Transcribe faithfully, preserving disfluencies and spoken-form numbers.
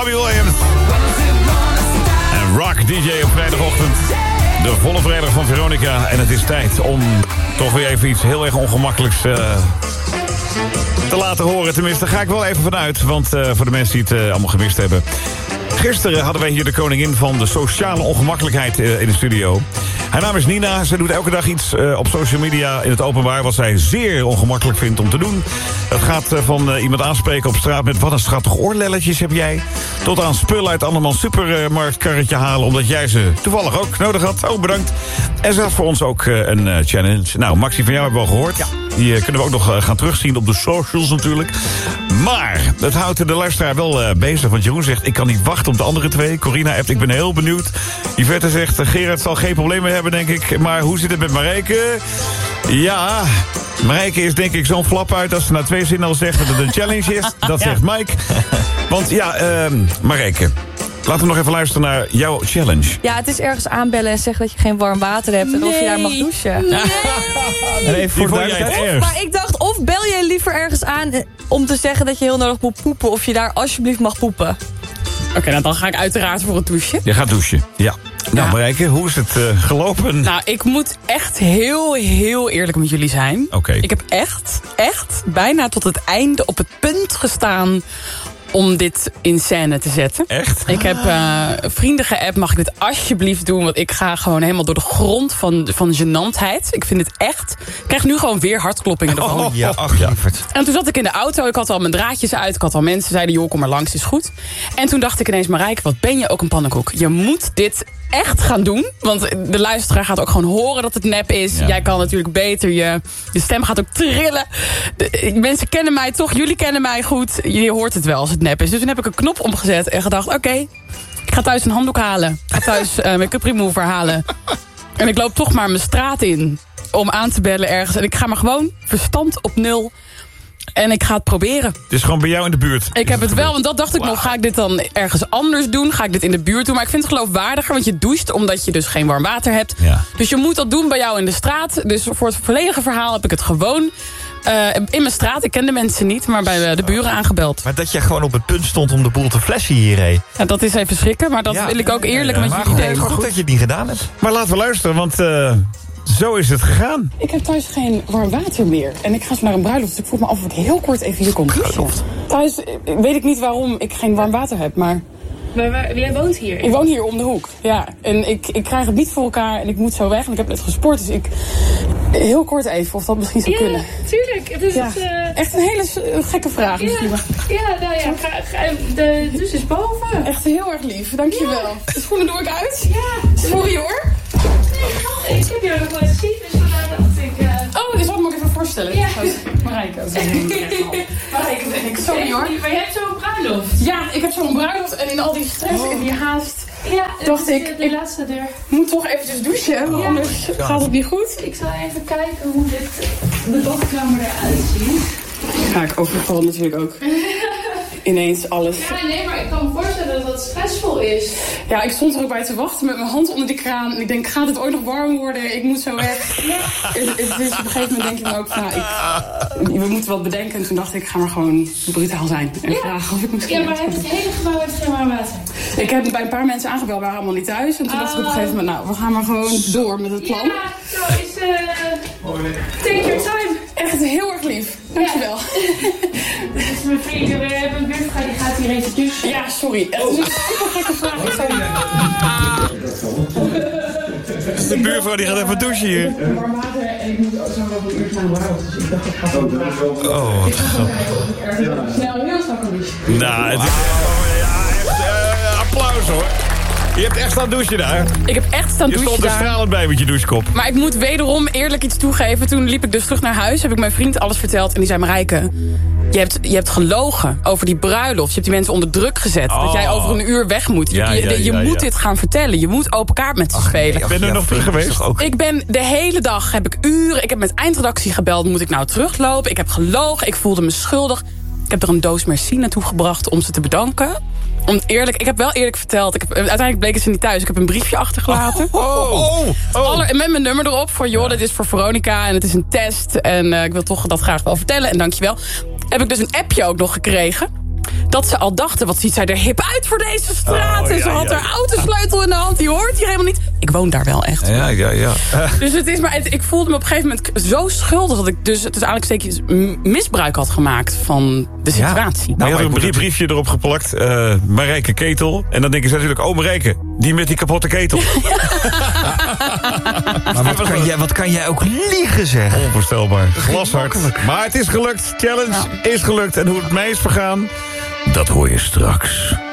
Robbie Williams. En Rock D J op vrijdagochtend. De volle vrijdag van Veronica. En het is tijd om toch weer even iets heel erg ongemakkelijks uh, te laten horen. Tenminste, daar ga ik wel even vanuit. Want uh, voor de mensen die het uh, allemaal gemist hebben. Gisteren hadden wij hier de koningin van de sociale ongemakkelijkheid uh, in de studio. Haar naam is Nina. Ze doet elke dag iets uh, op social media in het openbaar wat zij zeer ongemakkelijk vindt om te doen. Dat gaat uh, van uh, iemand aanspreken op straat met wat een schattig oorlelletjes heb jij. Tot aan spullen uit andermans supermarktkarretje halen omdat jij ze toevallig ook nodig had. Oh, bedankt. En ze had voor ons ook uh, een uh, challenge. Nou, Maxi, van jou hebben we al gehoord. Ja. Die uh, kunnen we ook nog uh, gaan terugzien op de socials natuurlijk. Maar het houdt de luisteraar wel uh, bezig. Want Jeroen zegt, ik kan niet wachten op de andere twee. Corina appt, ik ben heel benieuwd. Yvette zegt, Gerard zal geen probleem meer hebben, denk ik. Maar hoe zit het met Marijke? Ja, Marijke is denk ik zo'n flap uit als ze na twee zinnen al zegt dat het een challenge is. Dat zegt Mike. Want ja, uh, Marijke, laten we nog even luisteren naar jouw challenge. Ja, het is ergens aanbellen en zeggen dat je geen warm water hebt... en nee. of je daar mag douchen. Nee. En even voor vond jij het ergst? Maar ik dacht, of bel je liever ergens aan om te zeggen dat je heel nodig moet poepen... of je daar alsjeblieft mag poepen. Oké, okay, nou dan ga ik uiteraard voor het douchen. Je gaat douchen, ja. Nou, ja. Marijke, hoe is het uh, gelopen? Nou, ik moet echt heel, heel eerlijk met jullie zijn. Oké. Okay. Ik heb echt, echt bijna tot het einde op het punt gestaan om dit in scène te zetten. Echt? Ik heb uh, vrienden geappt, mag ik dit alsjeblieft doen? Want ik ga gewoon helemaal door de grond van, van gênantheid. Ik vind het echt... Ik krijg nu gewoon weer hartkloppingen ervan. Oh, ja, ach, ja. En toen zat ik in de auto, ik had al mijn draadjes uit. Ik had al mensen zeiden, joh, kom maar langs, is goed. En toen dacht ik ineens, Marijke, wat ben je ook een pannenkoek. Je moet dit echt gaan doen. Want de luisteraar gaat ook gewoon horen dat het nep is. Ja. Jij kan natuurlijk beter, je, je stem gaat ook trillen. De, mensen kennen mij toch, jullie kennen mij goed. Je hoort het wel als het nep is. Dus toen heb ik een knop omgezet en gedacht, oké, okay, ik ga thuis een handdoek halen. Ik ga thuis uh, make-up remover halen. En ik loop toch maar mijn straat in om aan te bellen ergens. En ik ga maar gewoon verstand op nul. En ik ga het proberen. Het is gewoon bij jou in de buurt. Ik heb het wel, want dat dacht ik wow. nog. Ga ik dit dan ergens anders doen? Ga ik dit in de buurt doen? Maar ik vind het geloofwaardiger, want je doucht omdat je dus geen warm water hebt. Ja. Dus je moet dat doen bij jou in de straat. Dus voor het volledige verhaal heb ik het gewoon uh, in mijn straat. Ik ken de mensen niet, maar bij de buren aangebeld. Maar dat je gewoon op het punt stond om de boel te flessen hier, hé. Ja, dat is even schrikken, maar dat ja. wil ik ook eerlijk ja, ja. met jullie delen. Maar goed dat je het niet gedaan hebt. Maar laten we luisteren, want... Uh... Zo is het gegaan. Ik heb thuis geen warm water meer. En ik ga zo naar een bruiloft. Dus ik vroeg me af of ik heel kort even hier kon douchen. Thuis weet ik niet waarom ik geen warm water heb, maar... Maar waar, jij woont hier? Ik woon hier om de hoek, ja. En ik, ik krijg het niet voor elkaar en ik moet zo weg. En ik heb net gesport, dus ik... Heel kort even, of dat misschien zou ja, kunnen. Tuurlijk. Het is ja, het, uh... echt een hele gekke vraag. Ja, ja, nou ja, ga, ga, de douche is boven. Echt heel erg lief, dankjewel. Ja. De schoenen doe ik uit. Ja. Sorry hoor. Nee, ik heb jou nog nooit gezien, dus vandaar dacht ik... Uh... Oh, dus wat moet ik even voorstellen? Ja. Marijke. Marijke ben ik, sorry hoor. Maar je hebt zo'n bruiloft. Ja, ik heb zo'n bruiloft en in al die stress oh. en die haast... Ja, dacht ik, de, de laatste deur. Moet toch eventjes douchen, want ja. anders gaat het niet goed. Ik zal even kijken hoe dit, de badkamer eruit ziet. Ja, ik overval natuurlijk ook ineens alles. Ja, nee, maar ik kan me voorstellen dat het stressvol is. Ja, ik stond er ook bij te wachten met mijn hand onder die kraan. En ik denk, gaat het ooit nog warm worden? Ik moet zo weg. Ja. Het, het is op een gegeven moment denk je dan ook, nou, ik, we moeten wat bedenken. En toen dacht ik, ik ga maar gewoon brutaal zijn. En ja. vragen of ik misschien... Ja, maar heb het hele gebouw heeft geen warm water? Ik heb bij een paar mensen aangebeld, waren allemaal niet thuis. En toen uh, dacht ik op een gegeven moment, nou, we gaan maar gewoon door met het plan. Ja, zo is... Uh, take your time. Echt heel erg lief. Dankjewel. Dit is mijn vriend. We hebben een buurvrouw die gaat hier even douchen. Ja, sorry. Het is een super gekke vraag. De buurvrouw die gaat even douchen hier. Warm water en ik moet ook zo wel een uur gaan waarom. Dus ik dacht, ik ga het vragen. Oh, wat snel, heel snel douchen. Nou, het is... Ja, echt, uh, applaus hoor. Je hebt echt staan douchen daar. Ik heb echt staan douchen daar. Je stond er stralend bij met je douchekop. Maar ik moet wederom eerlijk iets toegeven. Toen liep ik dus terug naar huis. Heb ik mijn vriend alles verteld. En die zei, Marijke, je hebt, je hebt gelogen over die bruiloft. Je hebt die mensen onder druk gezet. Oh. Dat jij over een uur weg moet. Je, ja, ja, je, je ja, moet ja. dit gaan vertellen. Je moet open kaart met ze Ach, spelen. Ik ben er ja, nog terug geweest. Ook. Ik ben de hele dag, heb ik uren. Ik heb met eindredactie gebeld. Moet ik nou teruglopen? Ik heb gelogen. Ik voelde me schuldig. Ik heb er een doos merci naartoe gebracht om ze te bedanken. Om eerlijk, ik heb wel eerlijk verteld. Ik heb, uiteindelijk bleken ze niet thuis. Ik heb een briefje achtergelaten. Oh, oh, oh. Aller, met mijn nummer erop. Voor joh, dit is voor Veronica. En het is een test. En uh, ik wil toch dat graag wel vertellen. En dankjewel. Heb ik dus een appje ook nog gekregen. dat ze al dachten, wat ziet zij er hip uit voor deze straat. Oh, en ze ja, had ja. haar autosleutel in de hand, die hoort hier helemaal niet. Ik woon daar wel echt. Ja, ja, ja. Dus het is maar, het- ik voelde me op een gegeven moment zo schuldig... dat ik dus het is eigenlijk zeker misbruik had gemaakt van de Ja. situatie. Maar je had maar een ik brief, moet- briefje erop geplakt. eh Marijke Ketel. En dan denken ze natuurlijk, oh Marijke, die met die kapotte ketel. Maar wat kan, jij, wat kan jij ook liegen, zeg? Onvoorstelbaar. Glashard. Maar het is gelukt. Challenge is gelukt. En hoe het mij is vergaan, dat hoor je straks.